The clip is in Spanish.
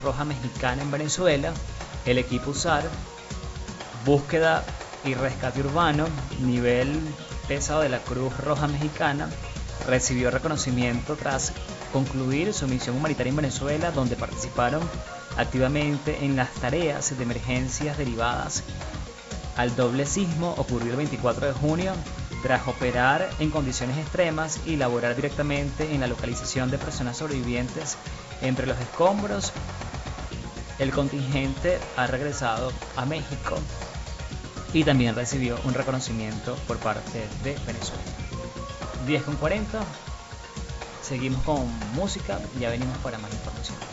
Roja Mexicana en Venezuela, el equipo USAR, búsqueda y rescate urbano, nivel pesado de la Cruz Roja Mexicana, recibió reconocimiento tras concluir su misión humanitaria en Venezuela, donde participaron activamente en las tareas de emergencias derivadas al doble sismo ocurrido el 24 de junio, tras operar en condiciones extremas y laborar directamente en la localización de personas sobrevivientes entre los escombros. El contingente ha regresado a México y también recibió un reconocimiento por parte de Venezuela. 10:40, seguimos con música, ya venimos para más información.